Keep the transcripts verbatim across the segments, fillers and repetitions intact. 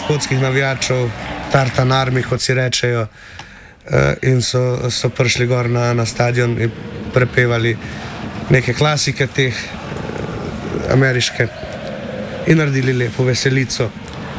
škotskih navijačev, Tartan Army, kot si rečejo, in so, so prišli gor na, na stadion in prepevali neke klasike teh ameriške in naredili lepo veselico.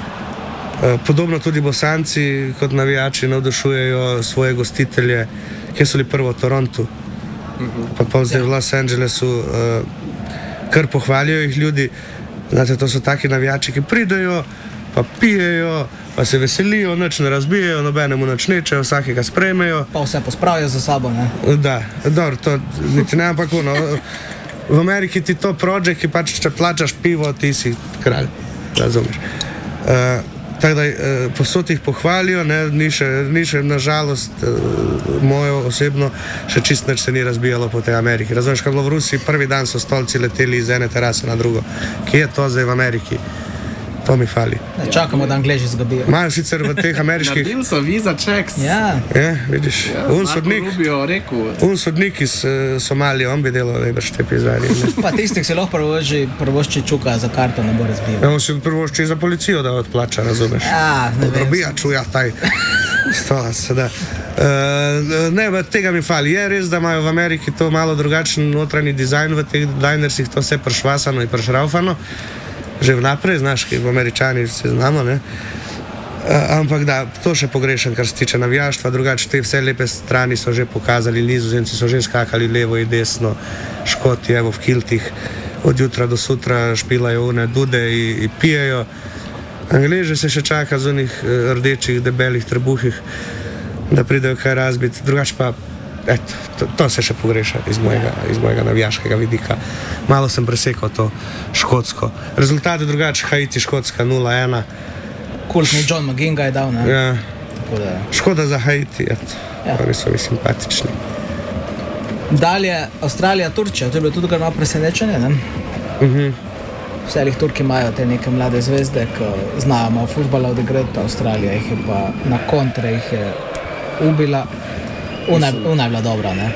Podobno tudi Bosanci kot navijači navdušujejo svoje gostitelje, ki so bili prvo v Torontu, pa pa zdaj v Los Angelesu, kar pohvalijo jih ljudi. Znate, to so taki navijači, ki pridejo, pa pijejo, pa se veselijo, nič ne razbijajo, nobenemu nič nečejo, vsakega sprejmejo. Pa vse pospravijo za sabo, ne? Da, dobro, to niti ne, ampak ono, v Ameriki ti to projekt, ki pač, če plačaš pivo, ti si kralj, razumeš. Uh, tako da, uh, povsod jih pohvalijo, ne, ni še, ni še nažalost, uh, mojo osebno, še čist nič se ni razbijalo po tej Ameriki. Razumeš, kaj bilo v Rusiji, prvi dan so stolci leteli iz ene terase na drugo. Kje je to zdaj v Ameriki? To mi fali. Ne, čakamo, da Angleži zgabijo. Imajo sicer v teh ameriških... Naredil so visa checks. Je, vidiš. Ja, un sodnik, Rubio rekel. un sodnik iz uh, Somalije, on bi delal najbrž te pizarje. Pa tistih se lahko prvošči, prvošči čuka za karto, ne bo razbijal. Ja, on si prvošči za policijo, da odplača, razumeš. Ja, ne vem. Robija čuja taj stolac, da. Uh, ne, tega mi fali. Je res, da imajo v Ameriki to malo drugačen notranji dizajn v teh dinersih, to vse pršvasano in pršraufano. Že vnaprej, znaš, ki v Američani se znamo, ne? Uh, ampak da, to še pogrešam, kar se tiče navijaštva, drugače te vse lepe strani so že pokazali, Nizozemci so že skakali levo in desno, Škoti, evo, v kiltih, od jutra do sutra špilajo one dude in, in pijejo. Angleži se še čaka z onih uh, rdečih, debelih trebuhih, da pridejo kaj razbiti, drugače pa eto, to, to se še pogreša iz mojega, iz mojega navijaškega vidika. Malo sem presekal to Škotsko. Rezultate drugače, Haiti, Škotska nula ena. Kultni John McGinn ga je dal, ne? Ja. Da... Škoda za Haiti, eto. Ja. Oni so mi simpatični. Dalje, Avstralija, Turčija, to je bilo tudi kar malo presenečenje, ne? Uh-huh. Vse jih Turki imajo te neke mlade zvezde, ki znajo malo futbola odigrati, Avstralija jih je pa na kontre jih je ubila. Una, una je bila dobra, ne?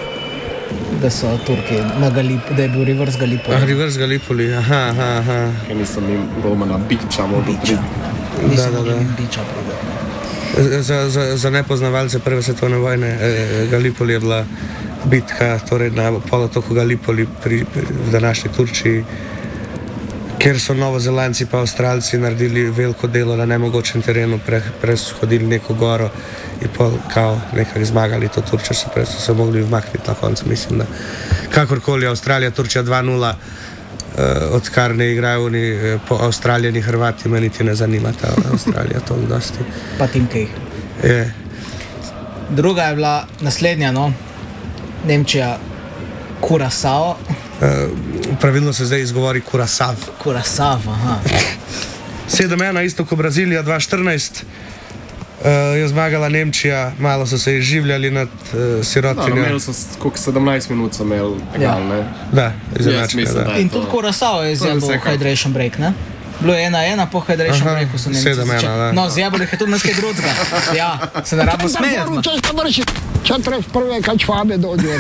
Da so Turki na Galipu, da je bil reverse Galipoli. Ah, reverse Galipoli, aha, aha, aha. Ker nisem jim Romana Biča mogel priti. Nisem da, da, mogel da. Biča priti. Za, za, za nepoznavalce prve svetovne vojne eh, Galipoli je bila bitka, torej na polotoku Galipoli pri, pri današnji Turčiji, kjer so Novozelandci pa Avstralci naredili veliko delo na nemogočem terenu, pre, preshodili neko goro in pol kao nekako zmagali to Turčijo, se prej so se mogli vmakniti na koncu, mislim, da kakorkoli Avstralija, Turčija dva nula, eh, odkar ne igrajo oni eh, po Avstralijani Hrvati, me niti ne zanima ta Avstralija, to dosti. Pa Timkej. Je. Druga je bila naslednja, no, Nemčija, Curaçao. Uh, pravilno se zdaj izgovori Curaçao. Curaçao, aha. sedem ena, isto kot Brazilija, dva štirinajst. Uh, je zmagala Nemčija, malo so se izživljali nad uh, sirotinjo. No, imeli so koliko sedemnajst minut, so imeli egal, ne? Da, izenačenje, da. In tudi Curaçao je zjebal hydration break, ne? Bilo je ena ena po hydration Aha, breaku, so Nemci sedem ena, začeli. da. No, zjebali jih je tudi nekaj drugega. Ja, se ne rabo smejati. Če treš prve, kaj čvabe dođe.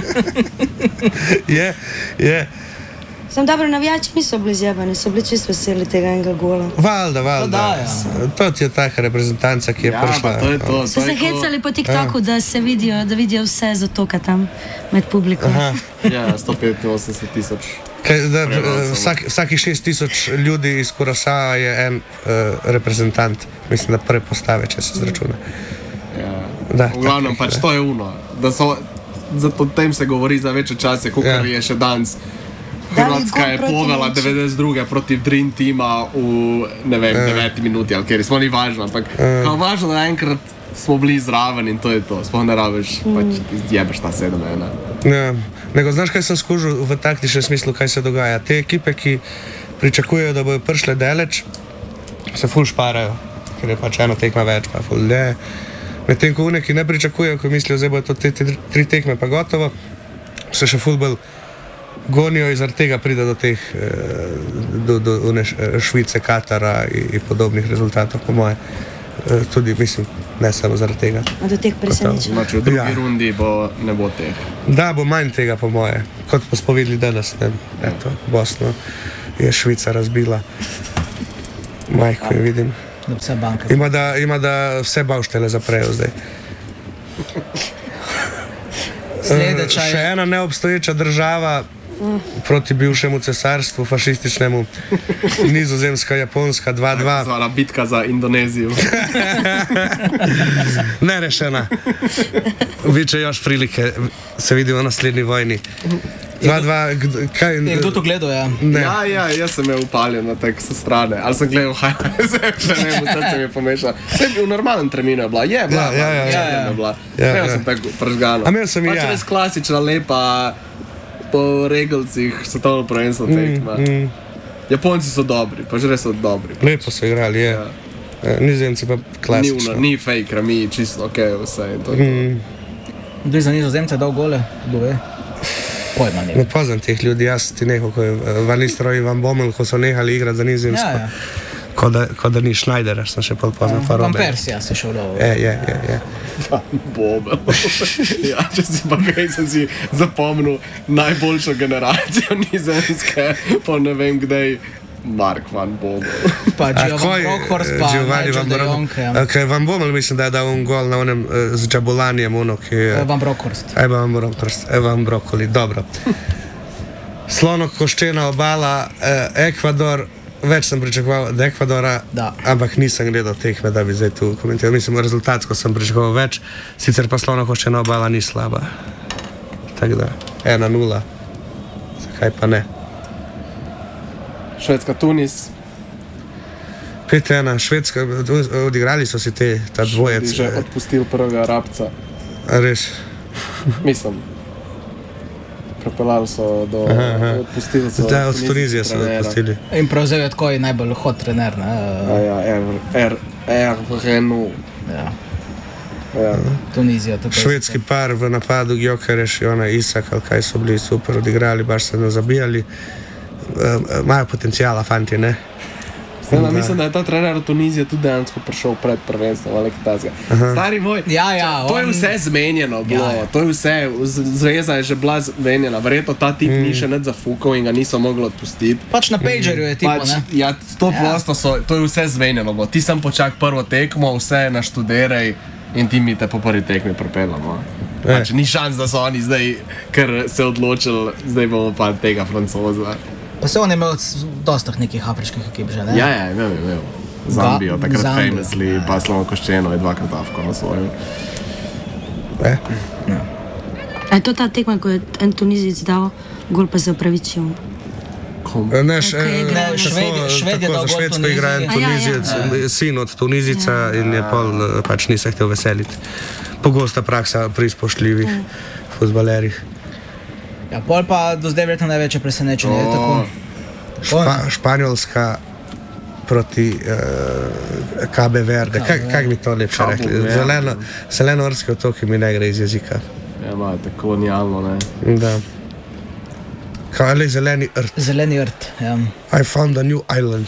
Je, je. Sam dobro, navijači niso bili zjebani, so bili čisto veseli tega enega gola. Valda, valda. Da, ja. To ti je taka reprezentanca, ki je Ja, prišla. pa to je to. So se hecali po TikToku, da se vidijo, da vidijo vse zatoka tam med publikom. Aha. Ja, sto petinosemdeset tisoč. Kaj, da, vsak, vsaki šest tisoč ljudi iz Curaçao je en uh, reprezentant, mislim, da prve postave, če se zračuna. Ja. Da, V glavnem, tako je, pač da. to je uno. Da so, zato tem se govori za večje čase, kot Ja. je še danes. Da li Hrvatska gol je proti povela Nemčiji? devetdeset druge proti Dream Teama v, ne vem, deveti minuti, ali kjer smo ni važno, ampak kao važno, da enkrat smo bili zraven in to je to. Sploh ne rabiš, pač jebeš ta sedem ena. Ja. Nego, znaš, kaj sem skužil v taktičnem smislu, kaj se dogaja? Te ekipe, ki pričakujejo, da bojo prišle daleč, se ful šparajo, ker je pač eno tekma več, pa ful le. Medtem ko neki ne pričakujejo, ko mislijo, zdaj bojo to te, te tri tekme pa gotovo, se še ful bolj gonijo in zaradi tega pride do teh, do, do one Švice, Katara in, in podobnih rezultatov, po moje. Tudi, mislim, ne samo zaradi tega. A do teh presenečenj. Znači v drugi Ja. rundi bo, ne bo teh. Da, bo manj tega, po moje, kot pa smo videli danes, ne, eto, Bosno je Švica razbila. Majko je vidim. da vse banke. Ima da, ima da vse bavštele zaprejo zdaj. Sledeča Še je, ena neobstoječa država proti bivšemu cesarstvu, fašističnemu, Nizozemska, Japonska, dva dva. Zvala bitka za Indonezijo. Nerešena. Biće još prilike, se vidimo na naslednji vojni. dva dva, kaj... je kdo to gledal, ja? Ne. Ja, ja, jaz sem je upaljen na tek sa strane, ali sem gledal highlights, še ne vem, srce mi je pomešalo. Vse je bil normalen termin, je bila, je bila, Ja, ja, ja, ja, ja. je bila. Ja, Ja, ja. sem tako pržgano. A imel sem i pač ja. res klasična, lepa, po regalcih svetovno prvenstvo tekma. Mm, Japonci so dobri, pa že res so dobri. lepo so igrali, je. Ja. Ja. Nizozemci pa Ni, klasično. una, ni fake, rami, čisto ok, vse. In to, je to. Mm, Kdo je za Nizozemce dal gole? Kdo ve? Pojma ne ne. poznam teh ljudi, jaz ti nekaj, ko je Van Nistelrooy in Van Bommel, ko so nehali igrati za Nizozemsko. Ja, ja. Ko da, ko da ni Schneidera, sem še pol poznam. pa Van Robben. Persija se šel lovo. Je, je, je, je. Bobel. Ja, če si pa kaj, sem si zapomnil najboljšo generacijo nizozemske, pa ne vem kdaj, Mark van Bommel. Pa A Gio ko Van je, Bronckhorst, eh, pa Giovanni Nigel Van de Bommel? Jong. ja. A, kaj Van Bommel mislim, da je dal un gol na onem eh, z Džabulanjem, ono, ki je... Eh, Van Bronckhorst. Evo vam Bronckhorst, evo vam Brokoli, dobro. Slono-koščena obala, eh, Ekvador, več sem pričakoval od Ekvadora, Da. ampak nisem gledal tekme, da bi zdaj tu komentiral. Mislim, rezultatsko sem pričakoval več, sicer pa Slono-koščena obala ni slaba. Tako da, ena nula. Zakaj pa ne? Švedska, Tunis, pet ena, Švedska, odigrali so si te, ta dvojec. že odpustil prvega Arabca. A res? Mislim, prepeljali so do, Aha, aha. odpustili so. Da, od tunizijskega Tunizije so trenera. odpustili. In prevzel je tako najbolj hot trener, ne? Ja, ja, er, er, er, Renu. Ja. Ja. Tunizija. tukaj. Švedski par v napadu, Gjokereš, Jona Isak, ali kaj so bili super odigrali, baš se ne zabijali. Imajo potencijala, fanti, ne? Zdaj, no, mislim, da je ta trener od Tunizije tudi dejansko prišel pred prvenstvom, ali kaj takega. Stari moj, Ja, ja, to je on- vse zmenjeno bilo, Ja, ja. to je vse, z- zveza je že bila zmenjena, verjetno ta tip ni še nič zafukal in ga niso mogli odpustiti. Pač na pagerju je tipo, Pač, ne? ja, sto posto so, to je vse zmenjeno, bo. Ti sem počak prvo tekmo, vse naštuderaj in ti mi te po prvi tekmi pripeljamo. Pač, ni šans, da so oni zdaj, ker se odločili, zdaj bomo pa tega Francoza. Pa se on je imel s- dosta nekih afriških ekip že, ne? Ja, ja, imel, imel. Zambijo, takrat Zambijo, famously, pa Slovenkoščeno je dvakrat avko na svojem. E? A je to ta tekma, ko je en Tunizijec dal gol, pa se opravičil? Ne, š, Okej, eh, ne, tako- Šved- Šved je tako dal za gol Švedsko igra en Tuniziji. Tunizijec, A, ja, sin od Tunizica in je pol eh, pač ni se htel veseliti. Pogosta praksa pri spoštljivih fuzbalerjih. Ja, pol pa do zdaj verjetno največje presenečenje, je O. tako. Špa, Španjolska proti uh, Cabe Verde. Kaj, kaj bi to lepše Cabo rekli? Verde. Zeleno, zelenoorski otoki mi ne gre iz jezika. Ja, imate kolonialno, ne. Da. Kaj ali zeleni rt. Zeleni rt, ja. I found a new island.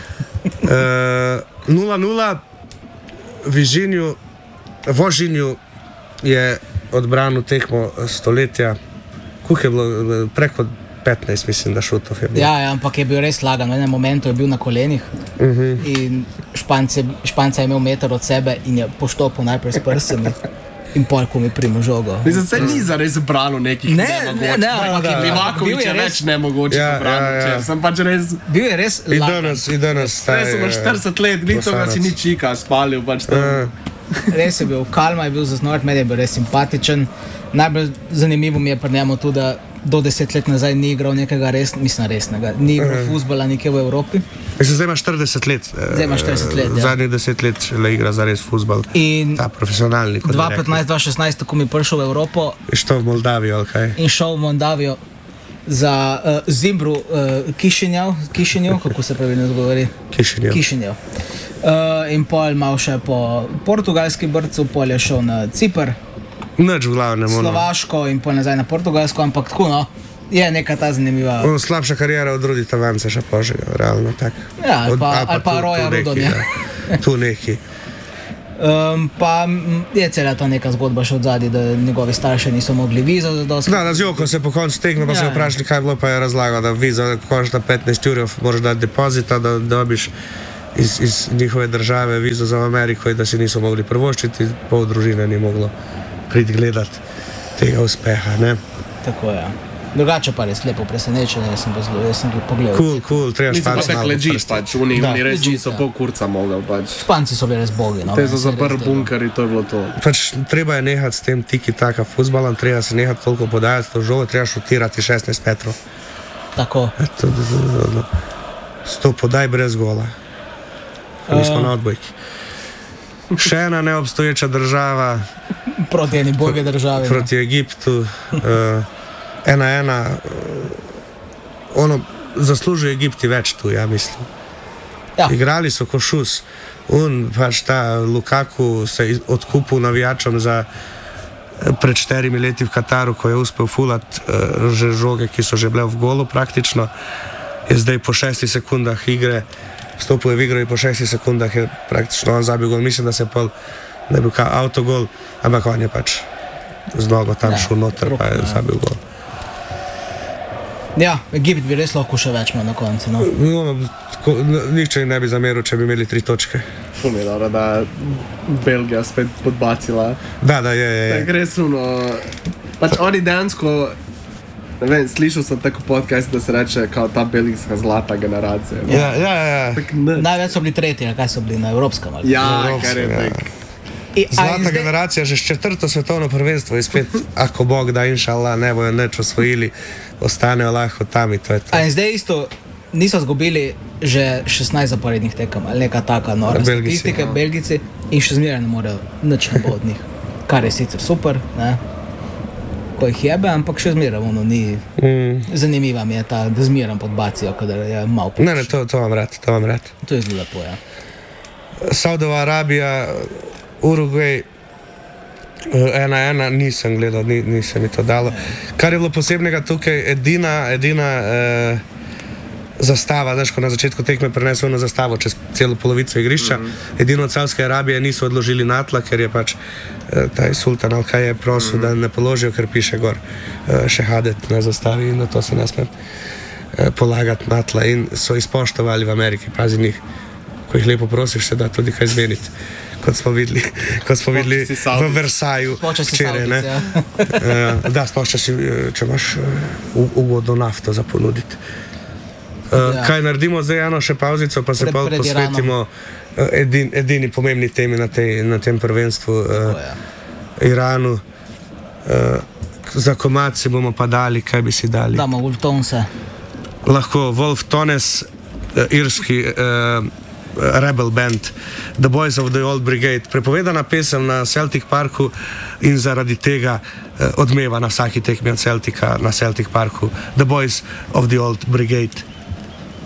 nula nula, Vižinju, Vožinju je odbranil tekmo stoletja. Koliko je bilo? Preko petnajst, mislim, da šutov je bilo. Ja, ja, ampak je bil res lagan. V enem momentu je bil na kolenih Uh -huh. in Špance, Španca je imel meter od sebe in je poštopil najprej s prsami in pol, ko mi primo žogo. Mislim, se ni zares branil nekih Ne, nemogočih. ne, ne, ampak je bil- Livakovič bil je je res- več nemogočih Ja, branil, ja, ja. če sem pač res... Bil je res In lagan. danes, in danes. ta Res sem je, na štirideset let, ni to, da si Bosanac. ni čika, spalil pač tam. Eh, Res je bil kalma, je bil zaznort, meni je bil res simpatičen. Najbolj zanimivo mi je pri njemu tudi, da do deset let nazaj ni igral nekega res, mislim, resnega, ni igral uh. fuzbola nikje v Evropi. Mislim, zdaj ima štirideset let. eh, Zdaj ima štirideset let, ja. Zadnjih deset let šele igra za res futbol. In Ta profesionalni. kot bi dva rekli. petnajst dva šestnajst, ko mi je prišel v Evropo Je šel v Moldavijo, ali kaj? in šel v Moldavijo za uh, Zimbru, uh, Kišinjev, Kišinjev, kako se pravilno izgovori? Kišinjev. Kišinjev. Uh, in pol mal še po portugalski brcu, pol je šel na Cipr, Nič v glavnem. ono. Slovaško in pol nazaj na Portugalsko, ampak tako no, je neka ta zanimiva. Ono, slabša karijera od Rudi Tavance še požega, realno tako. Ja, ali Od- pa- ali pa tu- Roja tu neki, Rudonja. ja. Tu neki. Um, pa m, je cela ta neka zgodba še od zadaj, da njegovi starši niso mogli vizo za dosti. Da, na zjoko se po koncu tekme, pa Ja, se ja. vprašali, kaj je bilo, pa je razlagal, da viza košta petnajst ur, moraš dati depozita, da dobiš iz, iz njihove države vizo za Ameriko in da si niso mogli privoščiti, pol družine ni moglo priti gledati tega uspeha. Ne? Tako je. Drugače pa res lepo presenečenje, jaz sem pa zelo, jaz sem tudi pogledal. Cool, cool, treba Mislim, pa Španci se malo ležiš poprsti. pač, oni, Da. oni res Ležiš, niso ja. pol kurca mogli pač. Španci so bili res bogi, no. Te so Meni se je res zaprli zdelo. bunkeri, to je bilo to. Pač treba je nehati s tem tiki-taka futbalom, treba se nehati toliko podajati s to žogo, treba šutirati šestnajst metrov. Tako. Eto, d- d- d- sto podaj brez gola. Mi smo na odbojki. Še ena neobstoječa država Proti eni bogi državi. proti Egiptu, uh, ena ena, uh, ono, zasluži Egipti več tu, ja mislim. Ja. Igrali so košus, un pač ta Lukaku se je odkupil navijačom za eh, pred štirimi leti v Kataru, ko je uspel fulati uh, že žoge, ki so že bile v golu praktično, je zdaj po šestih sekundah igre vstopil v igro in po šestih sekundah je praktično on zabil gol. Mislim, da se je pol, da je bil kao avtogol, ampak on je pač z nogo tam Ja, šel noter, pa je roko, ja. zabil gol. Ja, Egipt bi res lahko še več imel na koncu, no. No, tako, n- nihče jim ne bi zameril, če bi imeli tri točke. To mi je dobro, da je Belgija spet podbacila. Da, da, je, je, je. Tako res runo. Pač oni dejansko, ne vem, slišal sem tako podcast, da se reče kao ta belgijska zlata generacija. No? Ja, ja, ja, ja. Tak ne. Največ so bili tretji, a kaj so bili na evropskem ali? Ja, Evropska, kar je ja. tak. I, a in Zlata zdaj- generacija, že s četrto svetovno prvenstvo je spet, ako Bog da, inšallah, ne bojo neč osvojili, ostanejo lahko tam in to je to. A in zdaj isto niso zgubili že šestnajst zaporednih tekem ali neka taka nora Belgijci, statistika, no. Belgijci, in še zmeraj ne morejo nič ne bo od njih. Kar je sicer super, ne? Ko jih jebe, ampak še zmeraj ono ni. Mm. Zanimiva mi je ta, da zmeraj podbacijo, kadar je malo Ne, ne, to, to vam rad, to vam rad. To je zelo lepo, ja. Saudova Arabija, Urugvaj, ena ena, nisem gledal, ni, ni se mi to dalo. Kar je bilo posebnega tukaj, edina, edina eh, zastava, znaš, ko na začetku tekme prenesel na zastavo čez celo polovico igrišča, mm-hmm. edino od Savske Arabije niso odložili na tla, ker je pač eh, taj sultan Al-Kaj je prosil, mm-hmm. da ne položijo, ker piše gor eh, šehadet na zastavi in na to se ne sme eh, polagati na tla in so izpoštovali v Ameriki, pazi njih. Ko jih lepo prosiš, se da tudi kaj zmeniti, kot smo videli, kot smo videli si v Savdijc. Versailles Sploh, če si včeraj. ne. Savdijc, ja. Eh, da, sploh če, si, eh, če imaš eh, u- ugodno nafto za ponuditi. Uh, Ja. kaj naredimo zdaj, eno še pauzico, pa se Pred- pa pred posvetimo uh, edin, edini pomembni temi na, tej, na tem prvenstvu, uh, Tako je. Iranu. Uh, za komad si bomo pa dali, kaj bi si dali. Damo Wolftonse. Lahko Wolf Tones, uh, irski uh, rebel band, The Boys of the Old Brigade, prepovedana pesem na Celtic Parku in zaradi tega uh, odmeva na vsaki tekmi od Celtica na Celtic Parku, The Boys of the Old Brigade.